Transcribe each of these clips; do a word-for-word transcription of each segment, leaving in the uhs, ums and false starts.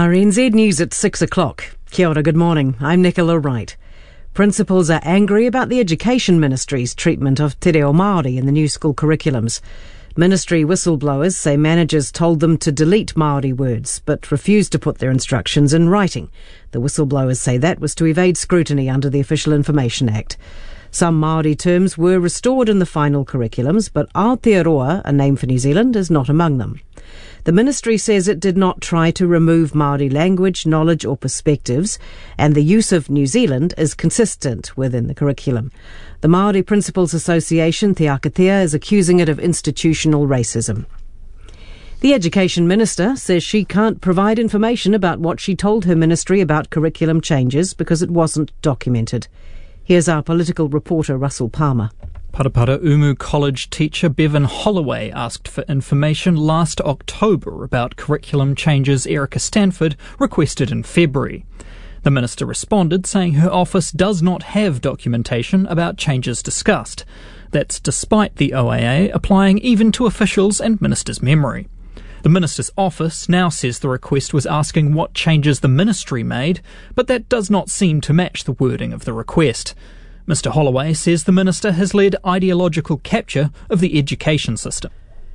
R N Z News at six o'clock. Kia ora, good morning. I'm Nicola Wright. Principals are angry about the Education Ministry's treatment of te reo Māori in the new school curriculums. Ministry whistleblowers say managers told them to delete Māori words, but refused to put their instructions in writing. The whistleblowers say that was to evade scrutiny under the Official Information Act. Some Māori terms were restored in the final curriculums, but Aotearoa, a name for New Zealand, is not among them. The ministry says it did not try to remove Māori language, knowledge or perspectives, and the use of New Zealand is consistent within the curriculum. The Māori Principals Association, Te Akatea, is accusing it of institutional racism. The Education Minister says she can't provide information about what she told her ministry about curriculum changes because it wasn't documented. Here's our political reporter, Russell Palmer. Parapara Umu College teacher Bevan Holloway asked for information last October about curriculum changes Erica Stanford requested in February. The minister responded saying her office does not have documentation about changes discussed. That's despite the O A A applying even to officials and ministers' memory. The minister's office now says the request was asking what changes the ministry made, but that does not seem to match the wording of the request. Mister Holloway says the minister has led ideological capture of the education system.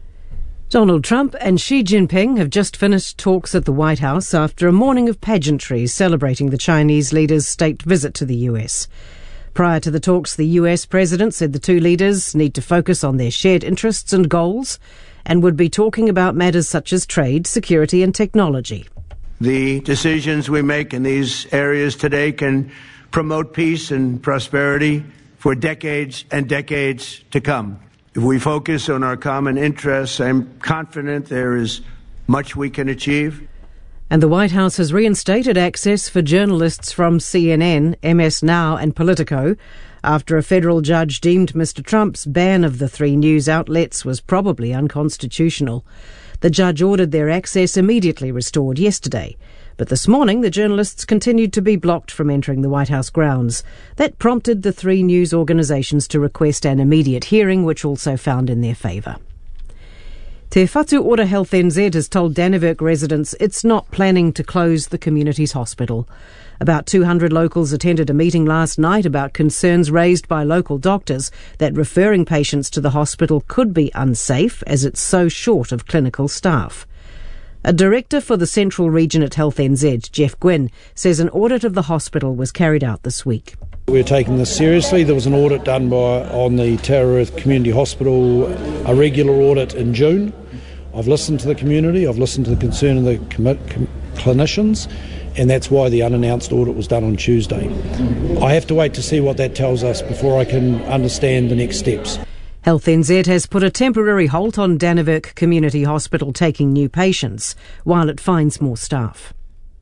Donald Trump and Xi Jinping have just finished talks at the White House after a morning of pageantry celebrating the Chinese leader's state visit to the U S. Prior to the talks, the U S president said the two leaders need to focus on their shared interests and goals and would be talking about matters such as trade, security and technology. The decisions we make in these areas today can promote peace and prosperity for decades and decades to come. If we focus on our common interests, I'm confident there is much we can achieve. And the White House has reinstated access for journalists from C N N, M S Now and Politico after a federal judge deemed Mister Trump's ban of the three news outlets was probably unconstitutional. The judge ordered their access immediately restored yesterday. But this morning, the journalists continued to be blocked from entering the White House grounds. That prompted the three news organisations to request an immediate hearing, which also found in their favour. Te Whatu Ora Health N Z has told Dannevirke residents it's not planning to close the community's hospital. About two hundred locals attended a meeting last night about concerns raised by local doctors that referring patients to the hospital could be unsafe as it's so short of clinical staff. A director for the Central Region at Health N Z, Jeff Gwynn, says an audit of the hospital was carried out this week. We're taking this seriously. There was an audit done by on the Tarawera Community Hospital, a regular audit in June. I've listened to the community, I've listened to the concern of the com- com- clinicians, and that's why the unannounced audit was done on Tuesday. I have to wait to see what that tells us before I can understand the next steps. Health N Z has put a temporary halt on Dannevirke Community Hospital taking new patients, while it finds more staff.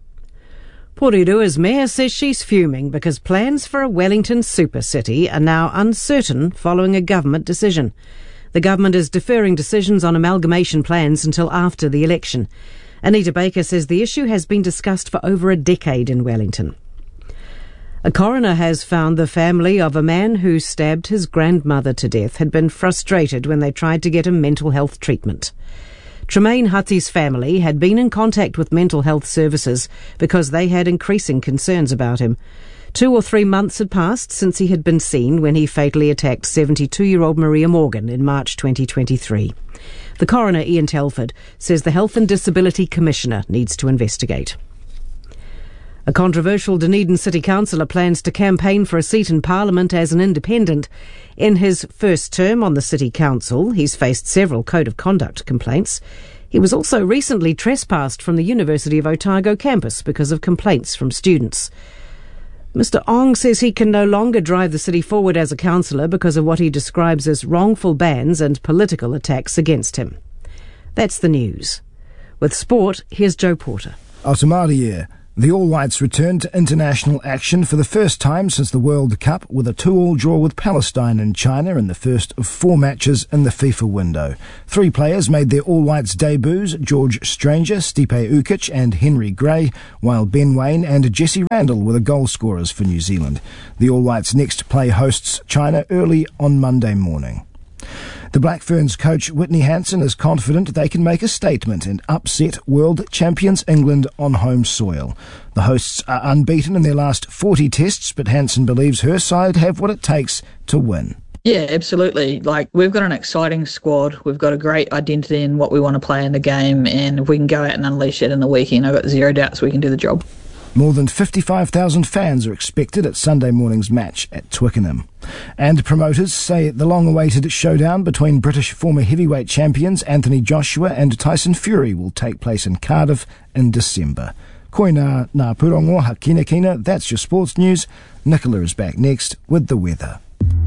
Porerua's mayor says she's fuming because plans for a Wellington super city are now uncertain following a government decision. The government is deferring decisions on amalgamation plans until after the election. Anita Baker says the issue has been discussed for over a decade in Wellington. A coroner has found the family of a man who stabbed his grandmother to death had been frustrated when they tried to get him mental health treatment. Tremaine Hutty's family had been in contact with mental health services because they had increasing concerns about him. Two or three months had passed since he had been seen when he fatally attacked seventy-two-year-old Maria Morgan in March twenty twenty-three. The coroner, Ian Telford, says the Health and Disability Commissioner needs to investigate. A controversial Dunedin City Councillor plans to campaign for a seat in Parliament as an independent. In his first term on the City Council, he's faced several code of conduct complaints. He was also recently trespassed from the University of Otago campus because of complaints from students. Mister Ong says he can no longer drive the city forward as a councillor because of what he describes as wrongful bans and political attacks against him. That's the news. With sport, here's Joe Porter. Automaria. The All Whites returned to international action for the first time since the World Cup with a two-all draw with Palestine and China in the first of four matches in the FIFA window. Three players made their All Whites debuts, George Stranger, Stipe Ukic and Henry Gray, while Ben Waine and Jesse Randall were the goal scorers for New Zealand. The All Whites next play hosts China early on Monday morning. The Black Ferns coach Whitney Hansen is confident they can make a statement and upset world champions England on home soil. The hosts are unbeaten in their last forty tests, but Hansen believes her side have what it takes to win. Yeah, absolutely. Like, we've got an exciting squad. We've got a great identity in what we want to play in the game, and if we can go out and unleash it in the weekend, I've got zero doubts we can do the job. More than fifty-five thousand fans are expected at Sunday morning's match at Twickenham. And promoters say the long-awaited showdown between British former heavyweight champions Anthony Joshua and Tyson Fury will take place in Cardiff in December. Koina ngā purongo hakina kina, that's your sports news. Nicola is back next with the weather.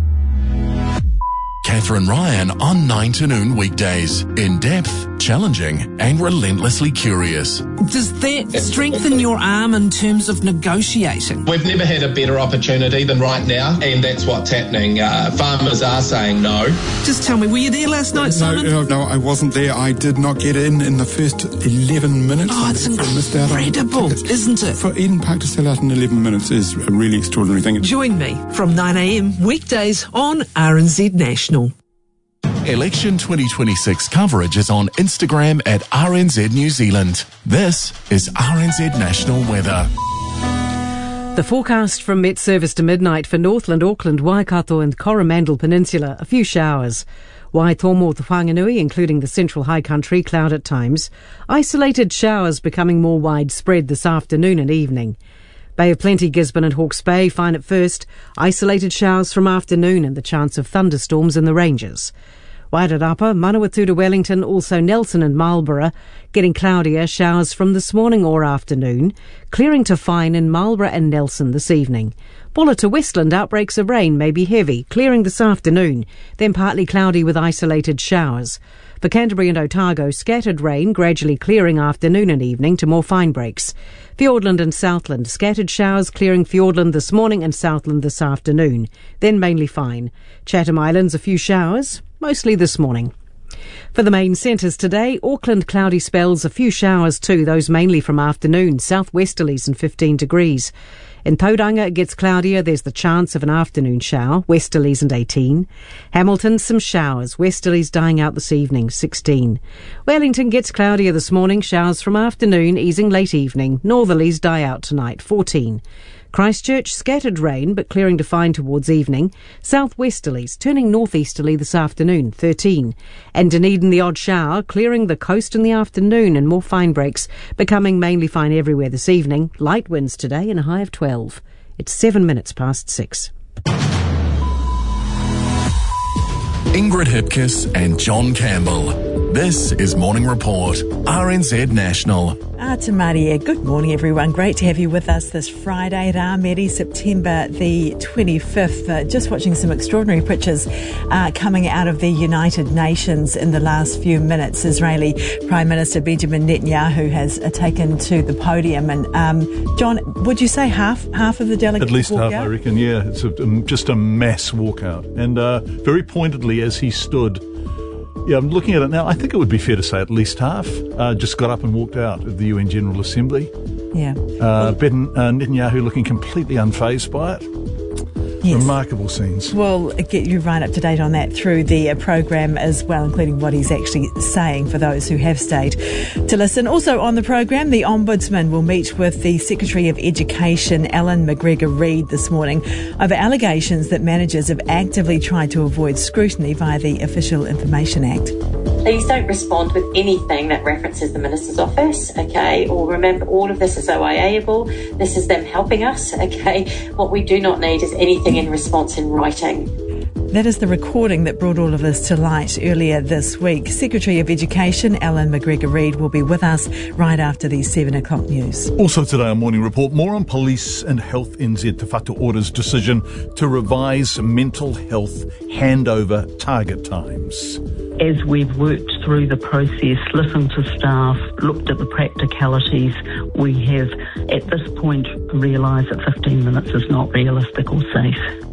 Catherine Ryan on nine to noon weekdays. In-depth, challenging and relentlessly curious. Does that strengthen your arm in terms of negotiating? We've never had a better opportunity than right now, and that's what's happening. Uh, farmers are saying no. Just tell me, were you there last night, Simon? No, no, I wasn't there. I did not get in in the first eleven minutes. Oh, it's incredible, isn't it? For Eden Park to sell out in eleven minutes is a really extraordinary thing. Join me from nine a m weekdays on R N Z National. Election twenty twenty-six coverage is on Instagram at R N Z New Zealand. This is R N Z National Weather. The forecast from Met Service to midnight for Northland, Auckland, Waikato and Coromandel Peninsula, a few showers. Waitomo to Whanganui, including the central high country, cloud at times. Isolated showers becoming more widespread this afternoon and evening. Bay of Plenty, Gisborne and Hawke's Bay, fine at first. Isolated showers from afternoon and the chance of thunderstorms in the ranges. Wairarapa, Manawatu to Wellington, also Nelson and Marlborough, getting cloudier, showers from this morning or afternoon, clearing to fine in Marlborough and Nelson this evening. Bulla to Westland, outbreaks of rain may be heavy, clearing this afternoon, then partly cloudy with isolated showers. For Canterbury and Otago, scattered rain, gradually clearing afternoon and evening to more fine breaks. Fiordland and Southland, scattered showers clearing Fiordland this morning and Southland this afternoon, then mainly fine. Chatham Islands, a few showers, mostly this morning. For the main centres today, Auckland cloudy spells, a few showers too, those mainly from afternoon, southwesterlies and fifteen degrees. In Tauranga it gets cloudier, there's the chance of an afternoon shower, westerlies and eighteen. Hamilton, some showers, westerlies dying out this evening, sixteen. Wellington gets cloudier this morning, showers from afternoon, easing late evening. Northerlies die out tonight, fourteen. Christchurch, scattered rain, but clearing to fine towards evening. Southwesterlies, turning northeasterly this afternoon, thirteen. And Dunedin, the odd shower, clearing the coast in the afternoon and more fine breaks, becoming mainly fine everywhere this evening. Light winds today and a high of twelve. It's seven minutes past six. Ingrid Hipkiss and John Campbell. This is Morning Report, R N Z National. Ah, te Maria. Good morning, everyone. Great to have you with us this Friday, Rā Meri, September the twenty-fifth. Uh, just watching some extraordinary pictures uh, coming out of the United Nations in the last few minutes. Israeli Prime Minister Benjamin Netanyahu has uh, taken to the podium. And um, John, would you say half half of the delegates? At least half, out? I reckon. Yeah, it's a, um, just a mass walkout, and uh, very pointedly as he stood. Yeah, I'm looking at it now. I think it would be fair to say at least half uh, just got up and walked out of the U N General Assembly. Yeah. Uh, ben, uh, Netanyahu looking completely unfazed by it. Yes. Remarkable scenes. We'll get you right up to date on that through the uh, program as well, including what he's actually saying for those who have stayed to listen. Also on the program, the Ombudsman will meet with the Secretary of Education, Ellen McGregor-Reid, this morning over allegations that managers have actively tried to avoid scrutiny via the Official Information Act. Please don't respond with anything that references the Minister's office, okay? Or remember, all of this is O I A-able. This is them helping us, okay? What we do not need is anything in response in writing. That is the recording that brought all of this to light earlier this week. Secretary of Education, Ellen McGregor-Reid, will be with us right after the seven o'clock news. Also today on Morning Report, more on Police and Health N Z Te Whatu Ora's decision to revise mental health handover target times. As we've worked through the process, listened to staff, looked at the practicalities, we have at this point realised that fifteen minutes is not realistic or safe.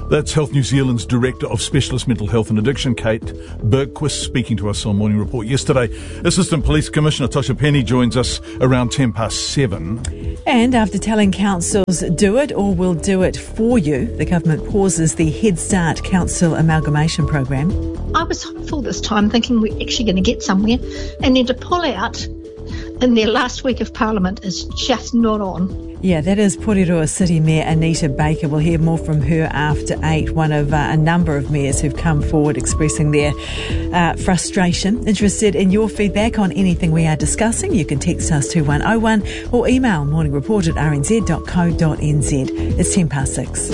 That's Health New Zealand's Director of Specialist Mental Health and Addiction, Kate Bergquist, speaking to us on Morning Report yesterday. Assistant Police Commissioner Tosha Penny joins us around ten past seven. And after telling councils do it or we'll do it for you, the government pauses the Head Start Council amalgamation program. I was hopeful this time, thinking we're actually going to get somewhere, and then to pull out in their last week of Parliament is just not on. Yeah, that is Porirua City Mayor Anita Baker. We'll hear more from her after eight, one of uh, a number of mayors who've come forward expressing their uh, frustration. Interested in your feedback on anything we are discussing? You can text us two one oh one or email morningreport at r n z dot co dot n z. It's ten past six.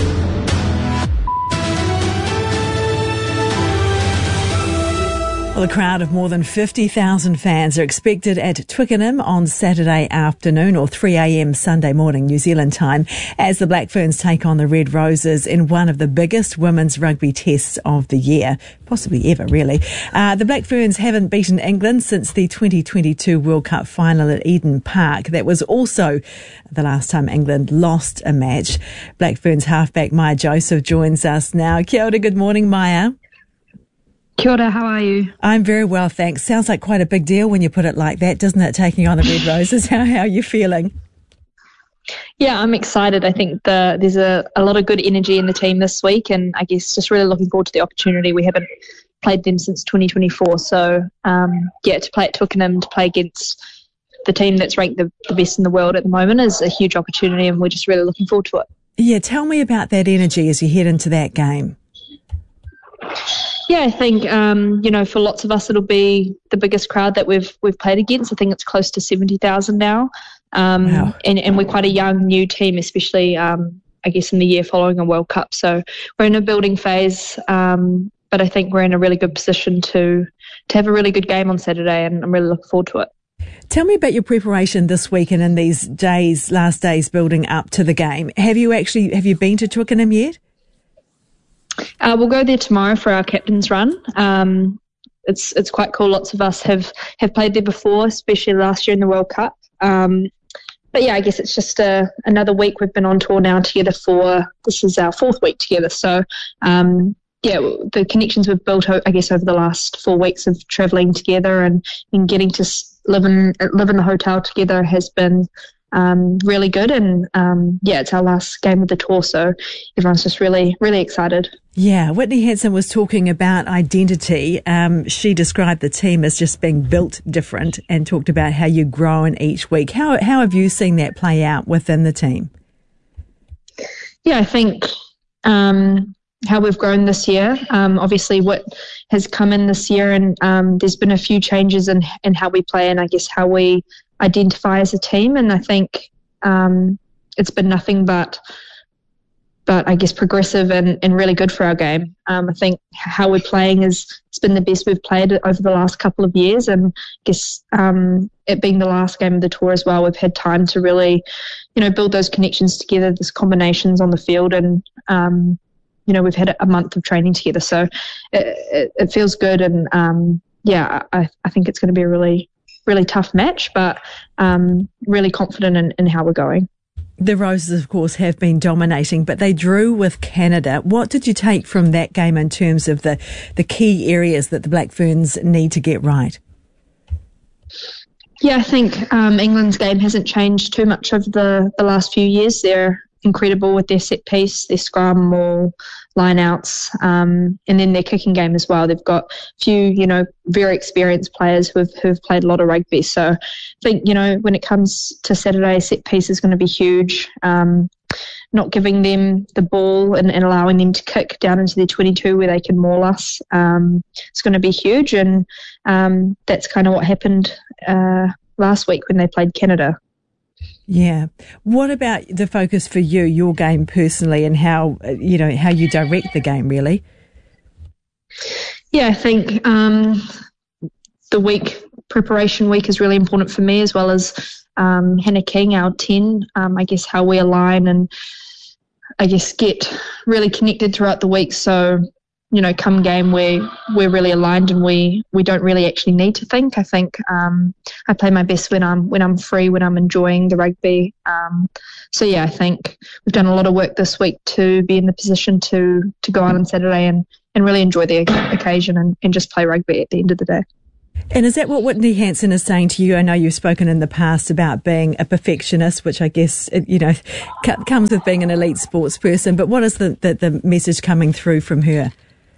Well, a crowd of more than fifty thousand fans are expected at Twickenham on Saturday afternoon or three a.m. Sunday morning New Zealand time as the Black Ferns take on the Red Roses in one of the biggest women's rugby tests of the year, possibly ever, really. Uh, the Black Ferns haven't beaten England since the twenty twenty-two World Cup final at Eden Park. That was also the last time England lost a match. Black Ferns halfback Maya Joseph joins us now. Kia ora, good morning, Maya. Kia ora, how are you? I'm very well, thanks. Sounds like quite a big deal when you put it like that, doesn't it, taking on the Red Roses? How, how are you feeling? Yeah, I'm excited. I think the, there's a, a lot of good energy in the team this week, and I guess just really looking forward to the opportunity. We haven't played them since twenty twenty-four, so um, yeah, to play at Twickenham, to play against the team that's ranked the, the best in the world at the moment is a huge opportunity, and we're just really looking forward to it. Yeah, tell me about that energy as you head into that game. Yeah, I think, um, you know, for lots of us, it'll be the biggest crowd that we've we've played against. I think it's close to seventy thousand now. Um, wow. and, and we're quite a young, new team, especially, um, I guess, in the year following a World Cup. So we're in a building phase, um, but I think we're in a really good position to, to have a really good game on Saturday, and I'm really looking forward to it. Tell me about your preparation this week and in these days, last days building up to the game. Have you actually, have you been to Twickenham yet? Uh, we'll go there tomorrow for our captain's run. Um, it's it's quite cool. Lots of us have, have played there before, especially last year in the World Cup. Um, but yeah, I guess it's just a, another week. We've been on tour now together for, this is our fourth week together. So um, yeah, the connections we've built, I guess, over the last four weeks of travelling together and, and getting to live in, live in the hotel together has been Um, really good, and um, yeah, it's our last game of the tour, so everyone's just really, really excited. Yeah, Whitney Hanson was talking about identity. Um, she described the team as just being built different and talked about how you grow in each week. How how have you seen that play out within the team? Yeah, I think um, how we've grown this year. Um, obviously, what has come in this year, and um, there's been a few changes in in how we play, and I guess how we identify as a team, and I think um, it's been nothing but but I guess progressive and, and really good for our game. Um, I think how we're playing is it's been the best we've played over the last couple of years, and I guess um, it being the last game of the tour as well, we've had time to really, you know, build those connections together, those combinations on the field, and um, you know, we've had a month of training together, so it, it, it feels good, and um, yeah, I, I think it's going to be a really really tough match, but um, really confident in, in how we're going. The Roses, of course, have been dominating, but they drew with Canada. What did you take from that game in terms of the, the key areas that the Black Ferns need to get right? Yeah, I think um, England's game hasn't changed too much over the, the last few years. They're incredible with their set piece, their scrum, maul, line-outs, um, and then their kicking game as well. They've got a few, you know, very experienced players who've, who've played a lot of rugby. So I think, you know, when it comes to Saturday, set piece is going to be huge. Um, not giving them the ball and, and allowing them to kick down into their twenty-two where they can maul us, um, it's going to be huge. And um, that's kind of what happened uh, last week when they played Canada. Yeah. What about the focus for you, your game personally, and how, you know, how you direct the game, really? Yeah, I think um, the week, preparation week is really important for me, as well as um, Hannah King, our ten, um, I guess how we align and I guess get really connected throughout the week. So you know, come game, we're, we're really aligned and we, we don't really actually need to think. I think um, I play my best when I'm when I'm free, when I'm enjoying the rugby. Um, so, yeah, I think we've done a lot of work this week to be in the position to, to go out on Saturday and, and really enjoy the occasion and, and just play rugby at the end of the day. And is that what Whitney Hansen is saying to you? I know you've spoken in the past about being a perfectionist, which I guess, you know, comes with being an elite sports person. But what is the, the, the message coming through from her?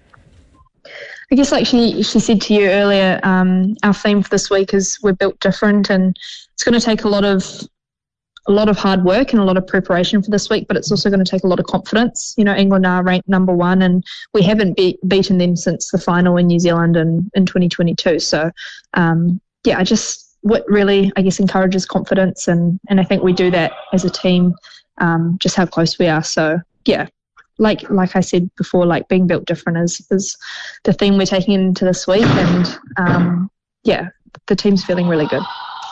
I guess like she, she said to you earlier, um, our theme for this week is we're built different, and it's going to take a lot of a lot of hard work and a lot of preparation for this week, but it's also going to take a lot of confidence. You know, England are ranked number one, and we haven't be- beaten them since the final in New Zealand in, in twenty twenty-two. So, um, yeah, I just, what really, I guess, encourages confidence, and, and I think we do that as a team, um, just how close we are. So, yeah, like like I said before, like being built different is, is the theme we're taking into this week, and, um, yeah, the team's feeling really good.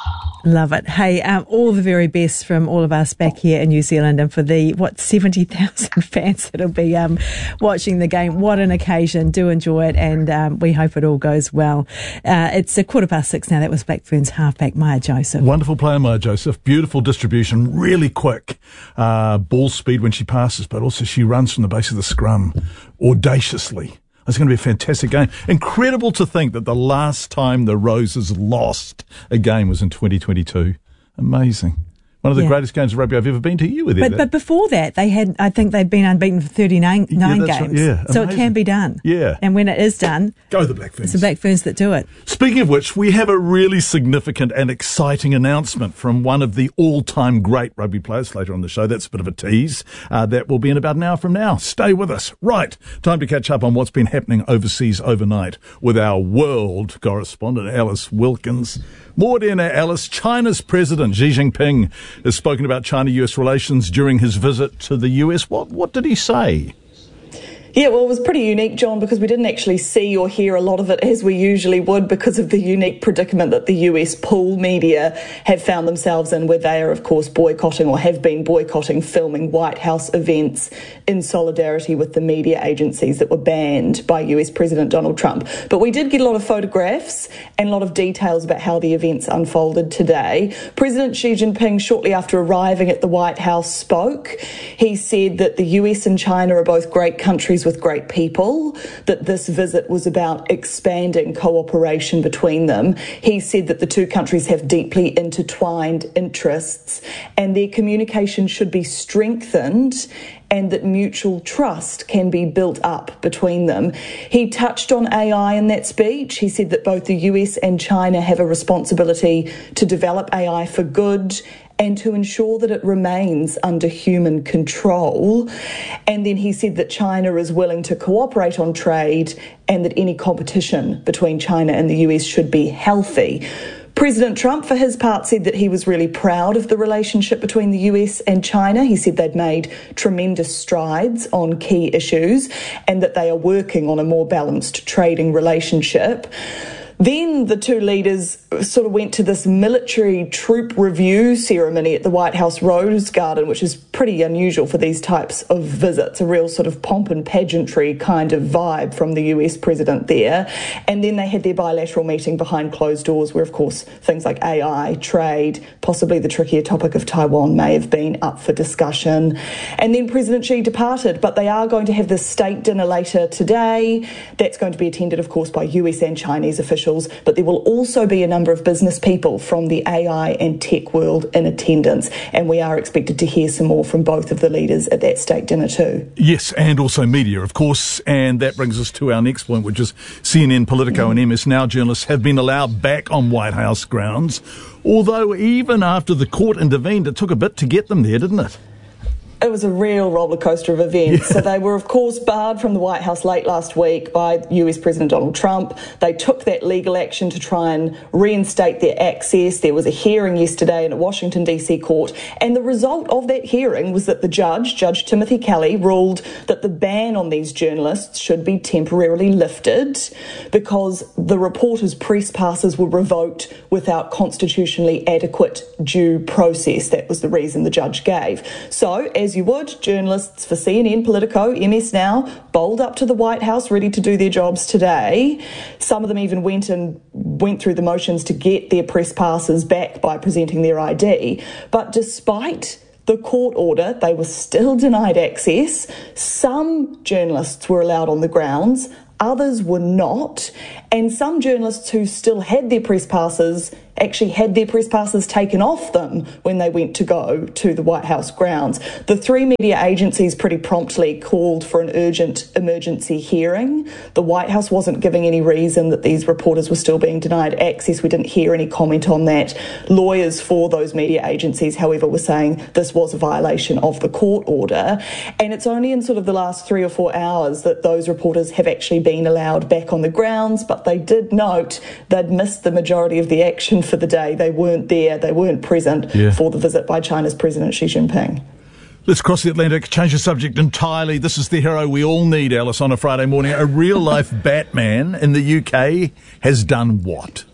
Love it. Hey, um, all the very best from all of us back here in New Zealand, and for the, what, seventy thousand fans that'll be um, watching the game. What an occasion. Do enjoy it, and um, we hope it all goes well. Uh, it's a quarter past six now. That was Blackfern's halfback, Maya Joseph. Wonderful player, Maya Joseph. Beautiful distribution, really quick. Uh, ball speed when she passes, but also she runs from the base of the scrum audaciously. It's going to be a fantastic game. Incredible to think that the last time the Roses lost a game was in twenty twenty-two. Amazing. One of the yeah. greatest games of rugby I've ever been to. You were there. But, but before that, they had, I think they'd been unbeaten for thirty-nine yeah, games. Right. Yeah, so it can be done. Yeah. And when it is done, go the Black Ferns. It's the Black Ferns that do it. Speaking of which, we have a really significant and exciting announcement from one of the all-time great rugby players later on the show. That's a bit of a tease. Uh, that will be in about an hour from now. Stay with us. Right. Time to catch up on what's been happening overseas overnight with our world correspondent, Alice Wilkins. More dinner, Alice. China's President Xi Jinping has spoken about China-U S relations during his visit to the U S. What, what did he say? Yeah, well, it was pretty unique, John, because we didn't actually see or hear a lot of it as we usually would because of the unique predicament that the U S pool media have found themselves in, where they are, of course, boycotting or have been boycotting filming White House events in solidarity with the media agencies that were banned by U S President Donald Trump. But we did get a lot of photographs and a lot of details about how the events unfolded today. President Xi Jinping, shortly after arriving at the White House, spoke. He said that the U S and China are both great countries with great people, that this visit was about expanding cooperation between them. He said that the two countries have deeply intertwined interests and their communication should be strengthened, and that mutual trust can be built up between them. He touched on A I in that speech. He said that both the U S and China have a responsibility to develop A I for good and to ensure that it remains under human control. And then he said that China is willing to cooperate on trade and that any competition between China and the U S should be healthy. President Trump, for his part, said that he was really proud of the relationship between the U S and China. He said they'd made tremendous strides on key issues and that they are working on a more balanced trading relationship. Then the two leaders sort of went to this military troop review ceremony at the White House Rose Garden, which is pretty unusual for these types of visits, a real sort of pomp and pageantry kind of vibe from the U S president there. And then they had their bilateral meeting behind closed doors where, of course, things like A I, trade, possibly the trickier topic of Taiwan may have been up for discussion. And then President Xi departed, but they are going to have this state dinner later today. That's going to be attended, of course, by U S and Chinese officials. But there will also be a number of business people from the A I and tech world in attendance, and we are expected to hear some more from both of the leaders at that state dinner too. Yes, and also media, of course, and that brings us to our next point, which is C N N, Politico mm. and M S Now journalists have been allowed back on White House grounds, although even after the court intervened, it took a bit to get them there, didn't it? It was a real roller coaster of events. Yeah. So they were, of course, barred from the White House late last week by U S President Donald Trump. They took that legal action to try and reinstate their access. There was a hearing yesterday in a Washington, D C court. And the result of that hearing was that the judge, Judge Timothy Kelly, ruled that the ban on these journalists should be temporarily lifted because the reporters' press passes were revoked without constitutionally adequate due process. That was the reason the judge gave. So, as as you would, journalists for C N N, Politico, M S Now, bowled up to the White House ready to do their jobs today. Some of them even went and went through the motions to get their press passes back by presenting their I D. But despite the court order, they were still denied access. Some journalists were allowed on the grounds, others were not. And some journalists who still had their press passes actually had their press passes taken off them when they went to go to the White House grounds. The three media agencies pretty promptly called for an urgent emergency hearing. The White House wasn't giving any reason that these reporters were still being denied access. We didn't hear any comment on that. Lawyers for those media agencies, however, were saying this was a violation of the court order. And it's only in sort of the last three or four hours that those reporters have actually been allowed back on the grounds, but they did note they'd missed the majority of the action for the day. They weren't there, they weren't present yeah. for the visit by China's President Xi Jinping. Let's cross the Atlantic, change the subject entirely. This is the hero we all need, Alice, on a Friday morning. A real-life Batman in the U K has done what?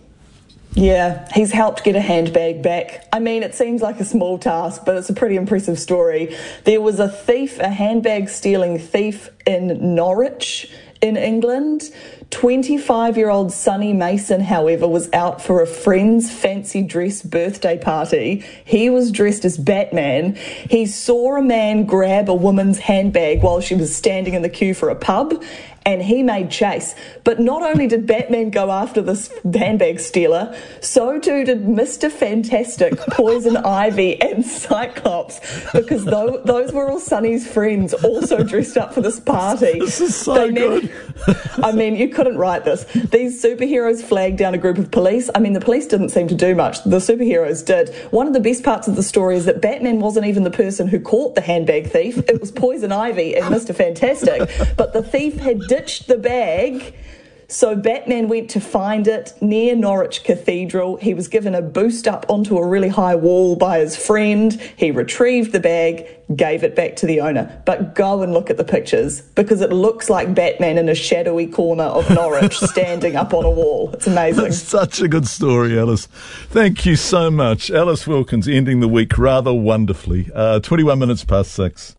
Yeah, he's helped get a handbag back. I mean, it seems like a small task, but it's a pretty impressive story. There was a thief, a handbag-stealing thief in Norwich in England. twenty-five-year-old Sonny Mason, however, was out for a friend's fancy dress birthday party. He was dressed as Batman. He saw a man grab a woman's handbag while she was standing in the queue for a pub, and he made chase. But not only did Batman go after this handbag stealer, so too did Mister Fantastic, Poison Ivy, and Cyclops, because th- those were all Sonny's friends, also dressed up for this party. This is so they good. Never, I mean, you couldn't write this. These superheroes flagged down a group of police. I mean, the police didn't seem to do much. The superheroes did. One of the best parts of the story is that Batman wasn't even the person who caught the handbag thief. It was Poison Ivy and Mister Fantastic. But the thief had ditched the bag, so Batman went to find it near Norwich Cathedral. He was given a boost up onto a really high wall by his friend. He retrieved the bag, gave it back to the owner. But go and look at the pictures, because it looks like Batman in a shadowy corner of Norwich standing up on a wall. It's amazing. That's such a good story, Alice. Thank you so much. Alice Wilkins ending the week rather wonderfully. Uh, twenty-one minutes past six.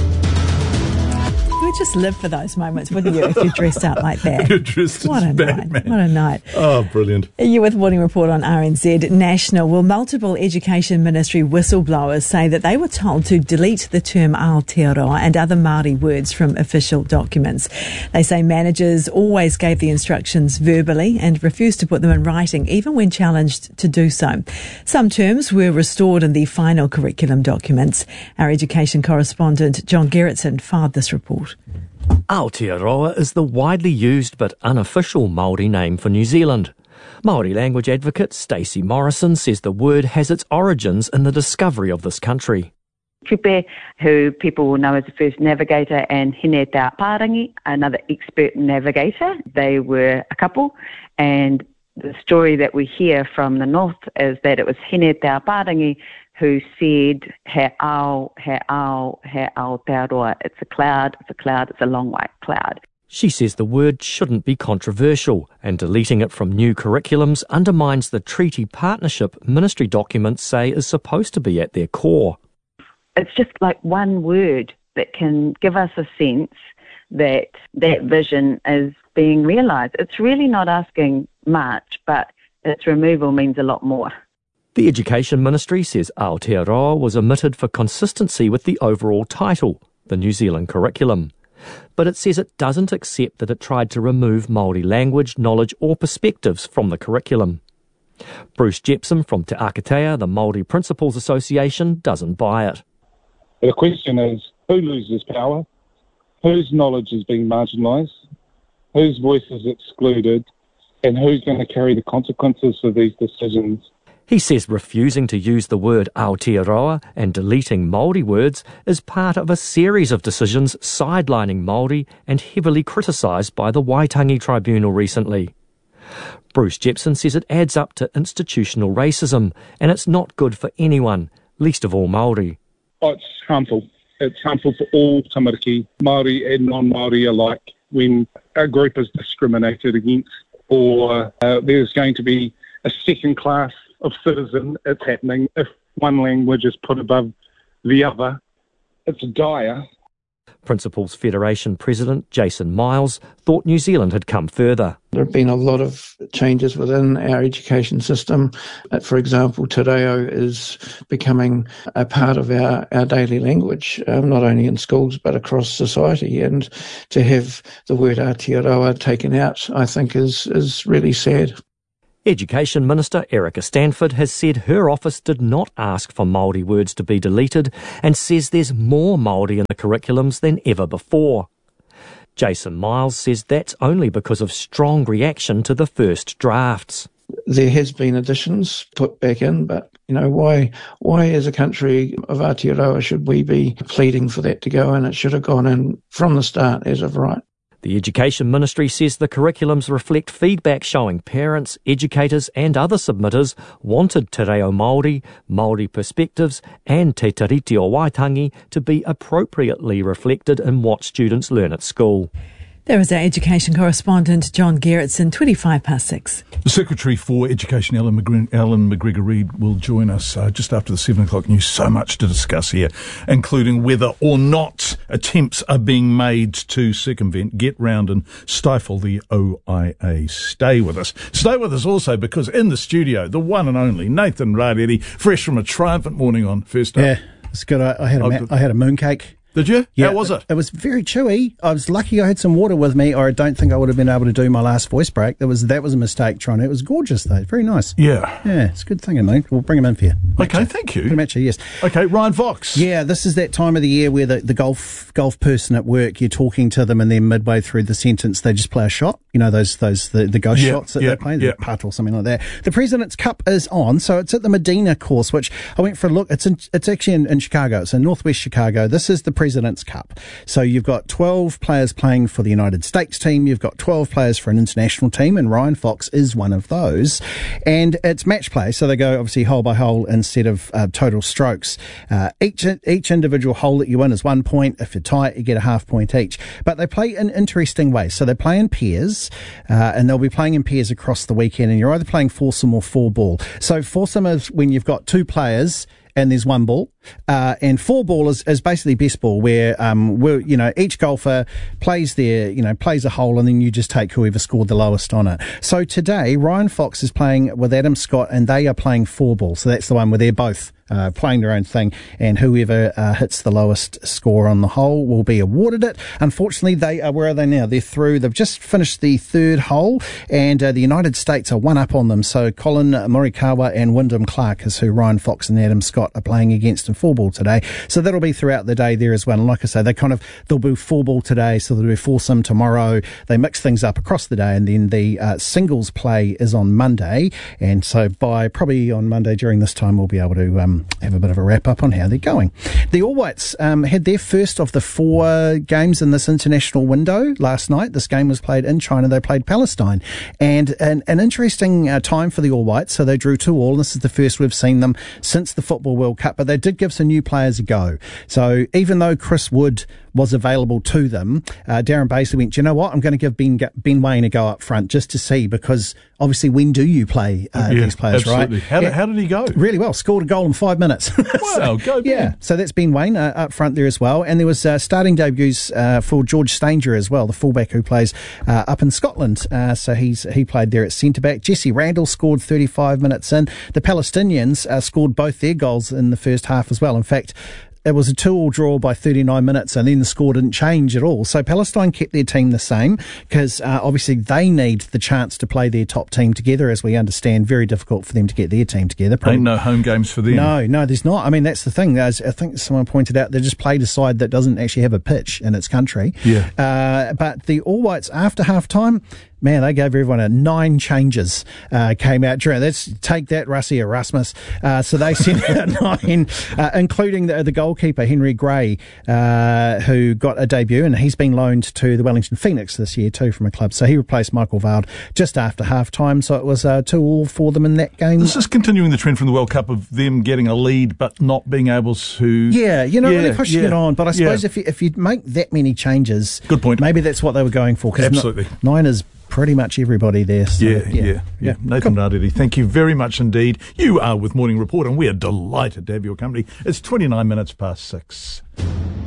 You would just live for those moments, wouldn't you, if you're dressed up like that? You're dressed what as a Batman. night. What a night. Oh, brilliant. You with Morning Report on R N Z National. Well, multiple Education Ministry whistleblowers say that they were told to delete the term Aotearoa and other Māori words from official documents. They say managers always gave the instructions verbally and refused to put them in writing, even when challenged to do so. Some terms were restored in the final curriculum documents. Our education correspondent John Gerritsen filed this report. Aotearoa is the widely used but unofficial Māori name for New Zealand. Māori language advocate Stacey Morrison says the word has its origins in the discovery of this country. Tupe, who people will know as the first navigator, and Hine Tau Pārangi, another expert navigator. They were a couple, and the story that we hear from the north is that it was Hine Tau Pārangi who said, he ao, he ao, he Aotearoa. It's a cloud, it's a cloud, it's a long white cloud. She says the word shouldn't be controversial, and deleting it from new curriculums undermines the treaty partnership ministry documents say is supposed to be at their core. It's just like one word that can give us a sense that that vision is being realised. It's really not asking much, but its removal means a lot more. The Education Ministry says Aotearoa was omitted for consistency with the overall title, the New Zealand curriculum. But it says it doesn't accept that it tried to remove Māori language, knowledge or perspectives from the curriculum. Bruce Jepson from Te Akatea, the Māori Principals Association, doesn't buy it. The question is, who loses power? Whose knowledge is being marginalised? Whose voice is excluded? And who's going to carry the consequences of these decisions? He says refusing to use the word Aotearoa and deleting Māori words is part of a series of decisions sidelining Māori and heavily criticised by the Waitangi Tribunal recently. Bruce Jepson says it adds up to institutional racism and it's not good for anyone, least of all Māori. Oh, it's harmful. It's harmful for all tamariki, Māori and non-Māori alike, when a group is discriminated against or uh, there's going to be a second class of citizen. It's happening if one language is put above the other. it's dire. Principals Federation President Jason Miles thought New Zealand had come further. There have been a lot of changes within our education system. For example, Te Reo is becoming a part of our, our daily language, um, not only in schools but across society. And to have the word Aotearoa taken out, I think, is, is really sad. Education Minister Erica Stanford has said her office did not ask for Māori words to be deleted and says there's more Māori in the curriculums than ever before. Jason Miles says that's only because of strong reaction to the first drafts. There has been additions put back in, but, you know, why why as a country of Aotearoa should we be pleading for that to go in? It should have gone in from the start as of right. The Education Ministry says the curriculums reflect feedback showing parents, educators and other submitters wanted Te Reo Māori, Māori perspectives and Te Tiriti o Waitangi to be appropriately reflected in what students learn at school. There is our education correspondent, John Gerritsen, twenty-five past six. The Secretary for Education, Alan, McGre- Alan McGregor-Reid, will join us uh, just after the seven o'clock news. So much to discuss here, including whether or not attempts are being made to circumvent, get round and stifle the O I A. Stay with us. Stay with us also because in the studio, the one and only Nathan Rarere, fresh from a triumphant morning on First Up. Yeah, it's good. I, I, had, a ma- I had a mooncake. Did you? Yeah, How was it? It was very chewy. I was lucky I had some water with me, or I don't think I would have been able to do my last voice break. That was that was a mistake trying it. It was gorgeous, though. Very nice. Yeah. Yeah, it's a good thing, mate. We'll bring him in for you. Okay, matcha. Thank you. Matcha, yes. Okay, Ryan Fox. Yeah, this is that time of the year where the, the golf golf person at work, you're talking to them and then midway through the sentence, they just play a shot. You know, those those the, the ghost yeah, shots that yeah, they play, the yeah. putt or something like that. The President's Cup is on, so it's at the Medina course, which I went for a look. It's in, it's actually in, in Chicago. It's in northwest Chicago. This is the President's Cup. So you've got twelve players playing for the United States team. You've got twelve players for an international team, and Ryan Fox is one of those. And it's match play, so they go obviously hole by hole instead of uh, total strokes. Uh, each each individual hole that you win is one point. If you're tight, you get a half point each. But they play in interesting ways. So they play in pairs, uh, and they'll be playing in pairs across the weekend, and you're either playing foursome or four ball. So foursome is when you've got two players and there's one ball. Uh, and four ball is, is basically best ball, where, um, we're, you know, each golfer plays their, you know, plays a hole, and then you just take whoever scored the lowest on it. So today, Ryan Fox is playing with Adam Scott, and they are playing four ball. So that's the one where they're both Uh, playing their own thing, and whoever uh, hits the lowest score on the hole will be awarded it. Unfortunately, they are, where are they now? They're through. They've just finished the third hole, and uh, the United States are one up on them. So Colin Morikawa and Wyndham Clark is who Ryan Fox and Adam Scott are playing against in four ball today. So that'll be throughout the day there as well. And like I say, they kind of, they'll do four ball today, so they'll do foursome tomorrow. They mix things up across the day, and then the uh, singles play is on Monday. And so by probably on Monday during this time, we'll be able to um, have a bit of a wrap up on how they're going. The All Whites um, had their first of the four games in this international window last night. This game was played in China. They played Palestine, and an, an interesting uh, time for the All Whites. So they drew two all. This is the first we've seen them since the Football World Cup, but they did give some new players a go. So even though Chris Wood was available to them, uh, Darren Basley went, do you know what? I'm going to give Ben, Ben Waine a go up front just to see, because obviously when do you play uh, yeah, these players, absolutely. right? How, yeah. did, how did he go? Really well. Scored a goal in five minutes. Wow, go Ben. Yeah, so that's Ben Waine uh, up front there as well. And there was uh, starting debuts uh, for George Stanger as well, the fullback who plays uh, up in Scotland. Uh, so he's he played there at centre-back. Jesse Randall scored thirty-five minutes in. The Palestinians uh, scored both their goals in the first half as well. In fact, it was a two-all draw by thirty-nine minutes, and then the score didn't change at all. So Palestine kept their team the same, because uh, obviously they need the chance to play their top team together, as we understand. Very difficult for them to get their team together. Probably, ain't no home games for them. No, no, there's not. I mean, that's the thing. As I think someone pointed out, they just played a side that doesn't actually have a pitch in its country. Yeah. Uh, but the All Whites, after half-time, man, they gave everyone a nine changes, uh, came out during. Let's take that, Russie Erasmus. Uh, so they sent out nine, uh, including the, the goalkeeper, Henry Gray, uh, who got a debut, and he's been loaned to the Wellington Phoenix this year too from a club. So he replaced Michael Vard just after half time. So it was uh, two all for them in that game. This is continuing the trend from the World Cup of them getting a lead but not being able to. Yeah, you know, yeah, really pushing yeah, it on. But I suppose yeah. if you, if you make that many changes, good point. Maybe that's what they were going for. Absolutely, n- nine is pretty much everybody there. So, yeah, yeah, yeah, yeah. Nathan cool. Rarere, thank you very much indeed. You are with Morning Report, and we are delighted to have your company. It's twenty-nine minutes past six.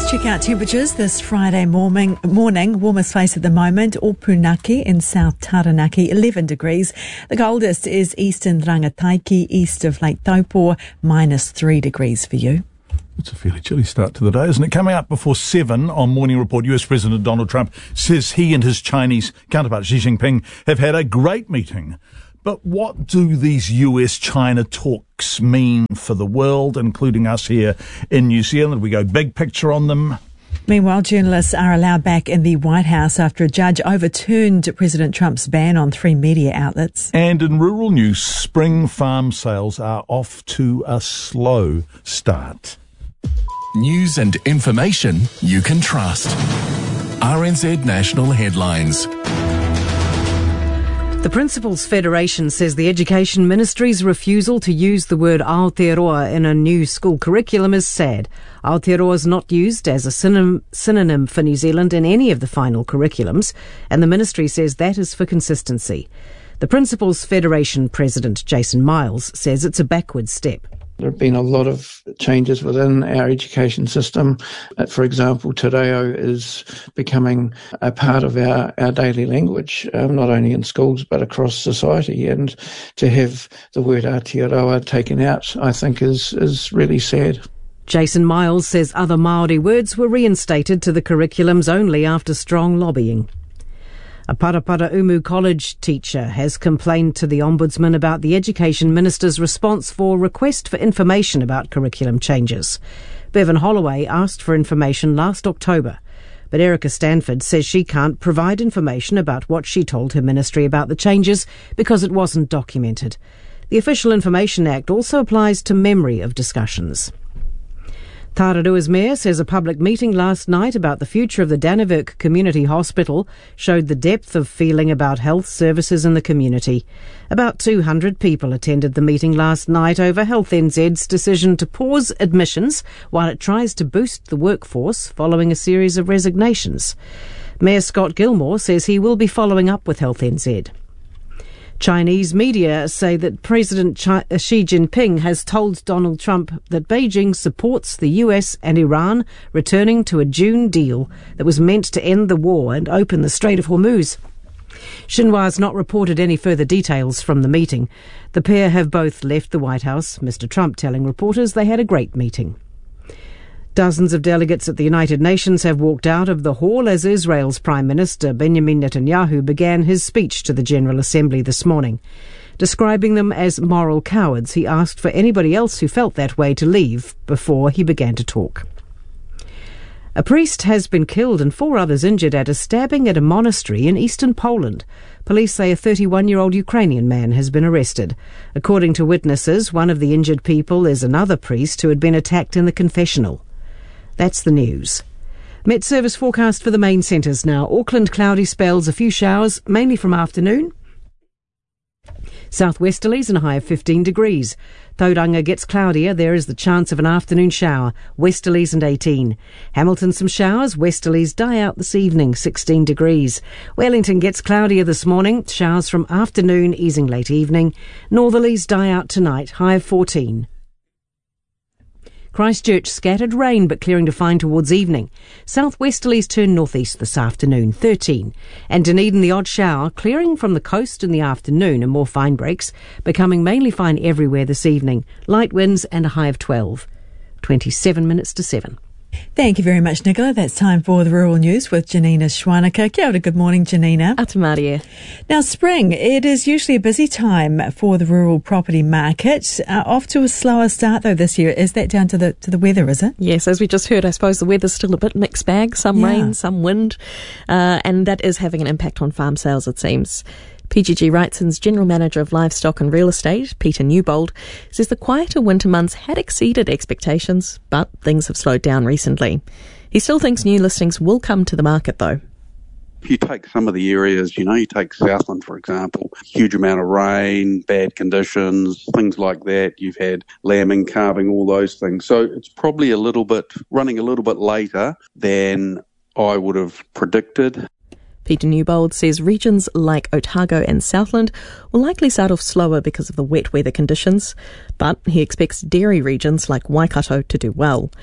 Let's check out temperatures this Friday morning. Morning, warmest place at the moment, Opunake in South Taranaki, eleven degrees. The coldest is eastern Rangataiki, east of Lake Taupo, minus three degrees for you. It's a fairly chilly start to the day, isn't it? Coming up before seven on Morning Report, U S President Donald Trump says he and his Chinese counterpart Xi Jinping have had a great meeting. But what do these U S-China talks mean for the world, including us here in New Zealand? We go big picture on them. Meanwhile, journalists are allowed back in the White House after a judge overturned President Trump's ban on three media outlets. And in rural news, spring farm sales are off to a slow start. News and information you can trust. R N Z National Headlines. The Principals Federation says the Education Ministry's refusal to use the word Aotearoa in a new school curriculum is sad. Aotearoa is not used as a synonym, synonym for New Zealand in any of the final curriculums, and the ministry says that is for consistency. The Principals Federation President Jason Miles says it's a backward step. There have been a lot of changes within our education system. Uh, for example, Te Reo is becoming a part of our, our daily language, um, not only in schools but across society. And to have the word Aotearoa taken out, I think, is, is really sad. Jason Miles says other Māori words were reinstated to the curriculums only after strong lobbying. A Parapara Umu College teacher has complained to the Ombudsman about the Education Minister's response for request for information about curriculum changes. Bevan Holloway asked for information last October, but Erica Stanford says she can't provide information about what she told her ministry about the changes because it wasn't documented. The Official Information Act also applies to memory of discussions. Tararua's mayor says a public meeting last night about the future of the Dannevirke Community Hospital showed the depth of feeling about health services in the community. About two hundred people attended the meeting last night over Health N Z's decision to pause admissions while it tries to boost the workforce following a series of resignations. Mayor Scott Gilmore says he will be following up with Health N Z. Chinese media say that President Xi Jinping has told Donald Trump that Beijing supports the U S and Iran returning to a June deal that was meant to end the war and open the Strait of Hormuz. Xinhua has not reported any further details from the meeting. The pair have both left the White House, Mister Trump telling reporters they had a great meeting. Dozens of delegates at the United Nations have walked out of the hall as Israel's Prime Minister Benjamin Netanyahu began his speech to the General Assembly this morning. Describing them as moral cowards, he asked for anybody else who felt that way to leave before he began to talk. A priest has been killed and four others injured at a stabbing at a monastery in eastern Poland. Police say a thirty-one-year-old Ukrainian man has been arrested. According to witnesses, one of the injured people is another priest who had been attacked in the confessional. That's the news. Met Service forecast for the main centres now. Auckland cloudy spells, a few showers, mainly from afternoon. Southwesterlies and a high of fifteen degrees. Tauranga gets cloudier. There is the chance of an afternoon shower. Westerlies and eighteen. Hamilton some showers. Westerlies die out this evening. sixteen degrees. Wellington gets cloudier this morning. Showers from afternoon, easing late evening. Northerlies die out tonight. High of fourteen. Christchurch scattered rain but clearing to fine towards evening. Southwesterlies turn northeast this afternoon, thirteen. And Dunedin the odd shower, clearing from the coast in the afternoon and more fine breaks, becoming mainly fine everywhere this evening. Light winds and a high of twelve. twenty-seven minutes to seven. Thank you very much, Nicola. That's time for the Rural News with Janina Schwanica. Kia ora, good morning, Janina. Ata Maria. Now, spring, it is usually a busy time for the rural property market. Uh, off to a slower start, though, this year. Is that down to the to the weather, is it? Yes, as we just heard, I suppose the weather's still a bit mixed bag. Some Yeah. rain, some wind, uh, and that is having an impact on farm sales, it seems. P G G Wrightson's General Manager of Livestock and Real Estate, Peter Newbold, says the quieter winter months had exceeded expectations, but things have slowed down recently. He still thinks new listings will come to the market, though. If you take some of the areas, you know, you take Southland, for example, huge amount of rain, bad conditions, things like that. You've had lambing, calving, all those things. So it's probably a little bit, running a little bit later than I would have predicted. Peter Newbold says regions like Otago and Southland will likely start off slower because of the wet weather conditions, but he expects dairy regions like Waikato to do well.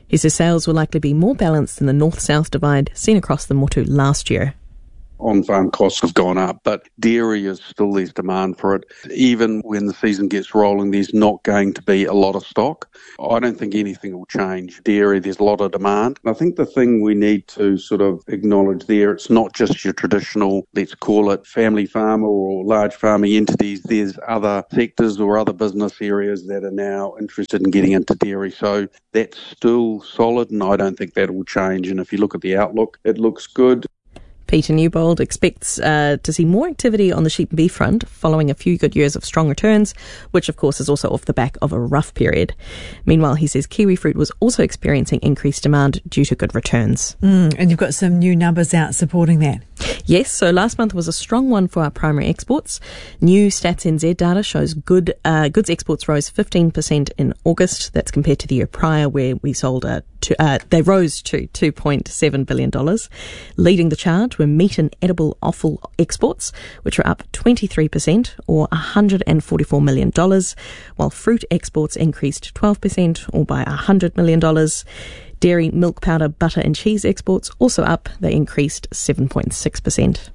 He says sales will likely be more balanced than the north-south divide seen across the Motu last year. On-farm costs have gone up, but dairy is still, there's demand for it. Even when the season gets rolling, there's not going to be a lot of stock. I don't think anything will change. Dairy, there's a lot of demand. I think the thing we need to sort of acknowledge there, it's not just your traditional, let's call it family farmer or large farming entities. There's other sectors or other business areas that are now interested in getting into dairy. So that's still solid, and I don't think that will change. And if you look at the outlook, it looks good. Peter Newbold expects uh, to see more activity on the sheep and beef front following a few good years of strong returns, which of course is also off the back of a rough period. Meanwhile, he says kiwi fruit was also experiencing increased demand due to good returns. Mm, and you've got some new numbers out supporting that. Yes, so last month was a strong one for our primary exports. New Stats N Z data shows good uh, goods exports rose fifteen percent in August. That's compared to the year prior, where we sold a to, uh, they rose to two point seven billion dollars. Leading the charge were meat and edible offal exports, which were up twenty-three percent or one hundred forty-four million dollars, while fruit exports increased twelve percent or by one hundred million dollars. Dairy, milk powder, butter and cheese exports also up. They increased seven point six percent.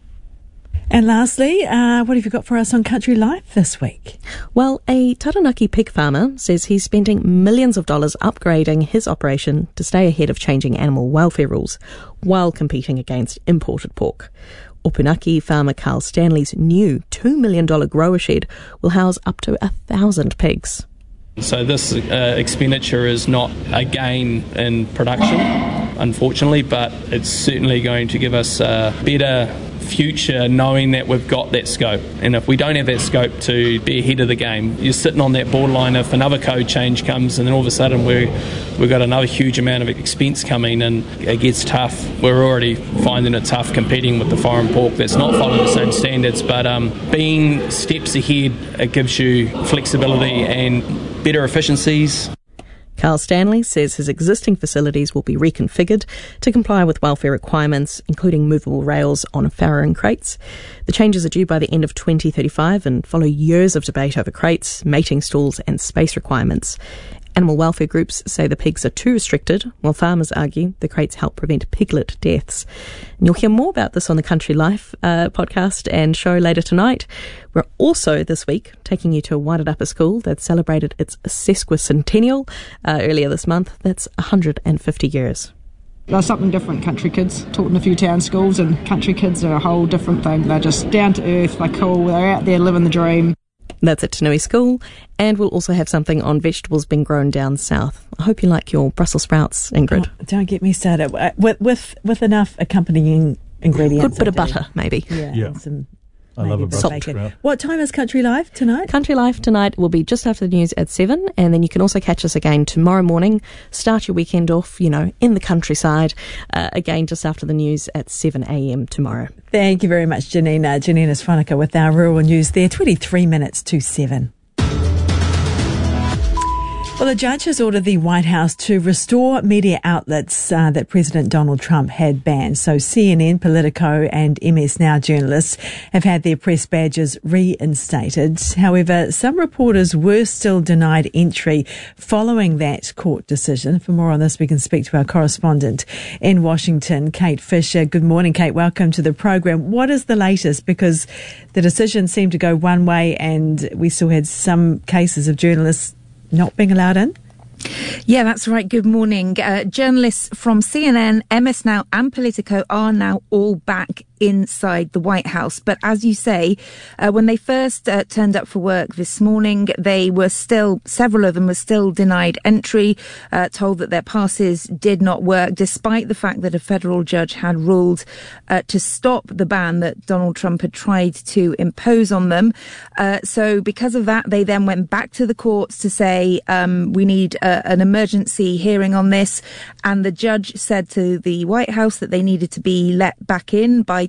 And lastly, uh, what have you got for us on Country Life this week? Well, a Taranaki pig farmer says he's spending millions of dollars upgrading his operation to stay ahead of changing animal welfare rules while competing against imported pork. Opunaki farmer Carl Stanley's new two million dollars grower shed will house up to a thousand pigs. So this uh, expenditure is not a gain in production, unfortunately, but it's certainly going to give us a better future knowing that we've got that scope. And if we don't have that scope to be ahead of the game, you're sitting on that borderline if another code change comes and then all of a sudden we, we've got another huge amount of expense coming and it gets tough. We're already finding it tough competing with the foreign pork that's not following the same standards, but um, being steps ahead, it gives you flexibility and better efficiencies. Carl Stanley says his existing facilities will be reconfigured to comply with welfare requirements, including movable rails on farrowing crates. The changes are due by the end of twenty thirty-five and follow years of debate over crates, mating stalls and space requirements. Animal welfare groups say the pigs are too restricted, while farmers argue the crates help prevent piglet deaths. And you'll hear more about this on the Country Life uh, podcast and show later tonight. We're also this week taking you to a Wairarapa school that celebrated its sesquicentennial uh, earlier this month. That's one hundred fifty years. They're something different, country kids. Taught in a few town schools, and country kids are a whole different thing. They're just down to earth, they're cool, they're out there living the dream. That's at Tanui School, and we'll also have something on vegetables being grown down south. I hope you like your Brussels sprouts, Ingrid. Oh, don't get me started. With with, with enough accompanying ingredients. Good bit of butter, maybe. Yeah. yeah. And some I love a Brussels bacon. sprout. What time is Country Life tonight? Country Life tonight will be just after the news at seven, and then you can also catch us again tomorrow morning. Start your weekend off, you know, in the countryside, uh, again just after the news at seven a.m. tomorrow. Thank you very much, Janina. Janina Swanaka with our rural news there, twenty-three minutes to seven. Well, a judge has ordered the White House to restore media outlets uh, that President Donald Trump had banned. So C N N, Politico and M S Now journalists have had their press badges reinstated. However, some reporters were still denied entry following that court decision. For more on this, we can speak to our correspondent in Washington, Kate Fisher. Good morning, Kate. Welcome to the program. What is the latest? Because the decision seemed to go one way and we still had some cases of journalists not being allowed in? Yeah, that's right. Good morning. Uh, journalists from C N N, M S Now and Politico are now all back inside the White House. But as you say, uh, when they first uh, turned up for work this morning, they were still, several of them were still denied entry, uh, told that their passes did not work, despite the fact that a federal judge had ruled uh, to stop the ban that Donald Trump had tried to impose on them. Uh, so because of that, they then went back to the courts to say, um, we need uh, an emergency hearing on this. And the judge said to the White House that they needed to be let back in by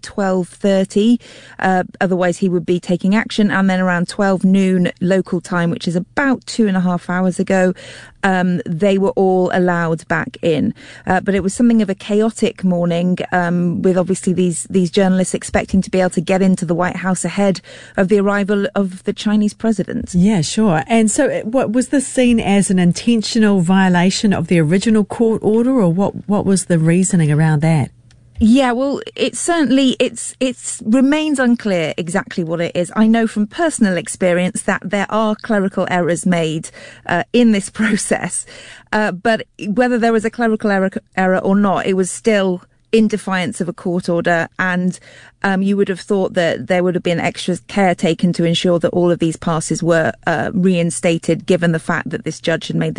twelve thirty. Uh, otherwise, he would be taking action. And then around twelve noon local time, which is about two and a half hours ago, um, they were all allowed back in. Uh, but it was something of a chaotic morning, um, with obviously these, these journalists expecting to be able to get into the White House ahead of the arrival of the Chinese president. Yeah, sure. And so what was this seen as an intentional violation of the original court order, or what, what was the reasoning around that? Yeah, well, it certainly, it's, it's remains unclear exactly what it is. I know from personal experience that there are clerical errors made, uh, in this process. Uh, but whether there was a clerical error, error or not, it was still in defiance of a court order, and um, you would have thought that there would have been extra care taken to ensure that all of these passes were uh, reinstated, given the fact that this judge had made the